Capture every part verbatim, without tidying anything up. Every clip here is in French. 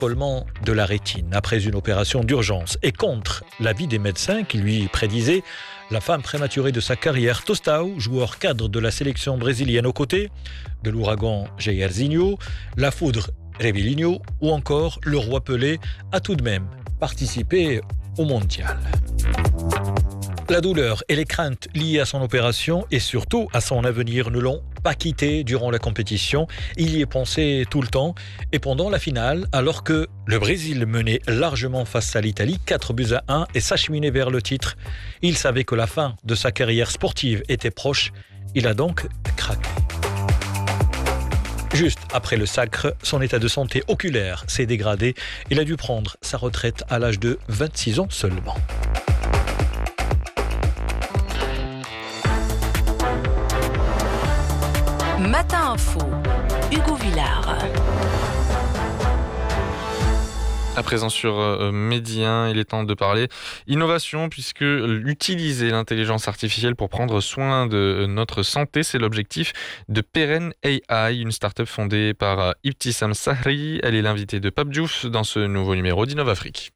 affolement de la rétine après une opération d'urgence et contre l'avis des médecins qui lui prédisaient la fin prématurée de sa carrière. Tostão, joueur cadre de la sélection brésilienne aux côtés de l'ouragan Jairzinho, la foudre Revelinho ou encore le roi Pelé, a tout de même participé au mondial. La douleur et les craintes liées à son opération et surtout à son avenir ne l'ont pas quitté durant la compétition. Il y est pensé tout le temps et pendant la finale, alors que le Brésil menait largement face à l'Italie, quatre buts à un et s'acheminait vers le titre, il savait que la fin de sa carrière sportive était proche. Il a donc craqué. Juste après le sacre, son état de santé oculaire s'est dégradé. Il a dû prendre sa retraite à l'âge de vingt-six ans seulement. Matin Info, Hugo Villard. À présent sur euh, Medi un, il est temps de parler innovation puisque utiliser l'intelligence artificielle pour prendre soin de notre santé, c'est l'objectif de Peren A I, une start-up fondée par euh, Ibtissam Sahri. Elle est l'invitée de Pape Diouf dans ce nouveau numéro d'Innovafrique.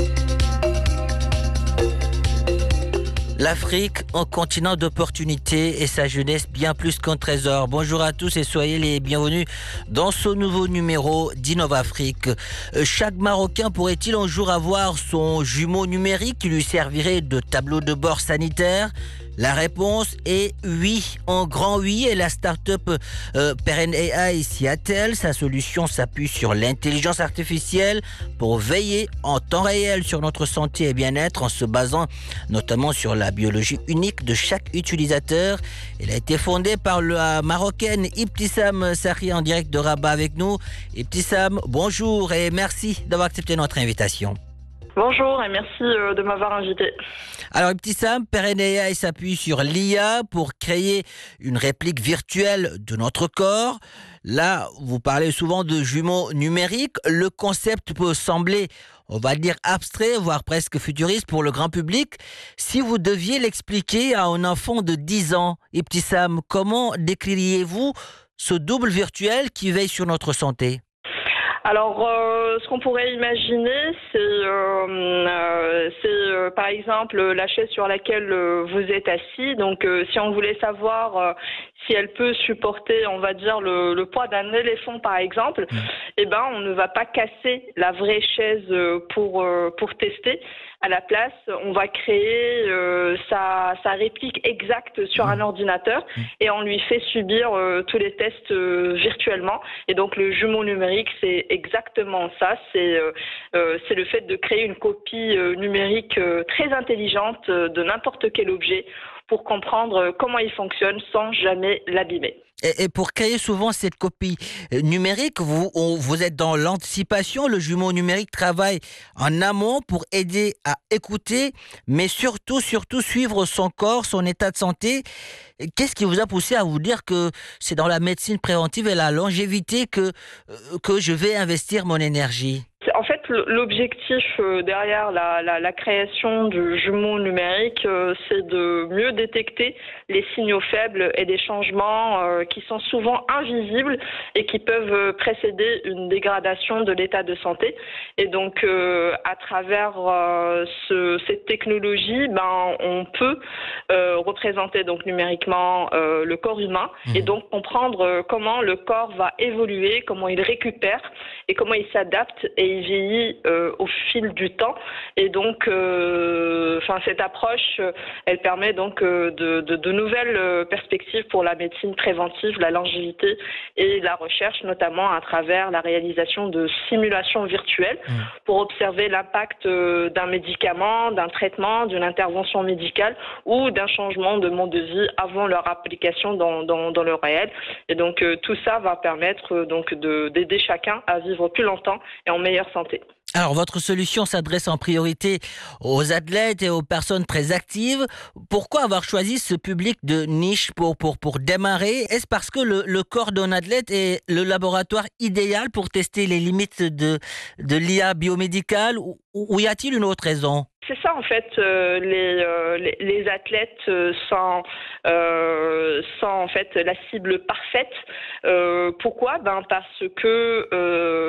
L'Afrique, un continent d'opportunités et sa jeunesse bien plus qu'un trésor. Bonjour à tous et soyez les bienvenus dans ce nouveau numéro d'Innovafrique. Chaque Marocain pourrait-il un jour avoir son jumeau numérique qui lui servirait de tableau de bord sanitaire ? La réponse est oui, en grand oui, et la start-up euh, Peren A I s'y attelle. Sa solution s'appuie sur l'intelligence artificielle pour veiller en temps réel sur notre santé et bien-être en se basant notamment sur la biologie unique de chaque utilisateur. Elle a été fondée par la Marocaine Ibtissam Sahri en direct de Rabat avec nous. Ibtissam, bonjour et merci d'avoir accepté notre invitation. Bonjour et merci de m'avoir invité. Alors Ibtissam, Peren A I s'appuie sur l'I A pour créer une réplique virtuelle de notre corps. Là, vous parlez souvent de jumeaux numériques. Le concept peut sembler, on va dire, abstrait, voire presque futuriste pour le grand public. Si vous deviez l'expliquer à un enfant de dix ans, Ibtissam, comment décririez-vous ce double virtuel qui veille sur notre santé ? Alors, euh, ce qu'on pourrait imaginer, c'est, euh, euh, c'est euh, par exemple la chaise sur laquelle euh, vous êtes assis. Donc, euh, si on voulait savoir euh, si elle peut supporter, on va dire, le, le poids d'un éléphant, par exemple, mmh. eh ben, on ne va pas casser la vraie chaise pour euh, pour tester. À la place, on va créer euh, sa, sa réplique exacte sur un ordinateur et on lui fait subir euh, tous les tests euh, virtuellement. Et donc, le jumeau numérique, c'est exactement ça. C'est, euh, euh, c'est le fait de créer une copie euh, numérique euh, très intelligente euh, de n'importe quel objet pour comprendre comment il fonctionne sans jamais l'abîmer. Et, et pour créer souvent cette copie numérique, vous, on, vous êtes dans l'anticipation. Le jumeau numérique travaille en amont pour aider à écouter, mais surtout, surtout suivre son corps, son état de santé. Qu'est-ce qui vous a poussé à vous dire que c'est dans la médecine préventive et la longévité que, que je vais investir mon énergie ? En fait, l'objectif derrière la, la, la création du jumeau numérique, c'est de mieux détecter les signaux faibles et des changements qui sont souvent invisibles et qui peuvent précéder une dégradation de l'état de santé. Et donc, à travers ce, cette technologie, ben, on peut représenter donc numériquement le corps humain mmh. et donc comprendre comment le corps va évoluer, comment il récupère et comment il s'adapte et il vieillit euh, au fil du temps. Et donc, euh, cette approche, elle permet donc euh, de, de, de nouvelles euh, perspectives pour la médecine préventive, la longévité et la recherche, notamment à travers la réalisation de simulations virtuelles mmh. pour observer l'impact euh, d'un médicament, d'un traitement, d'une intervention médicale ou d'un changement de mode de vie avant leur application dans, dans, dans le réel. Et donc, euh, tout ça va permettre euh, donc de, d'aider chacun à vivre plus longtemps et en meilleure santé. Alors, votre solution s'adresse en priorité aux athlètes et aux personnes très actives. Pourquoi avoir choisi ce public de niche pour, pour, pour démarrer ? Est-ce parce que le, le corps d'un athlète est le laboratoire idéal pour tester les limites de, de l'I A biomédicale ou, ou y a-t-il une autre raison ? C'est ça en fait, euh, les, euh, les, les athlètes euh, sont, euh, sont en fait la cible parfaite. Euh, pourquoi ? Ben parce que euh,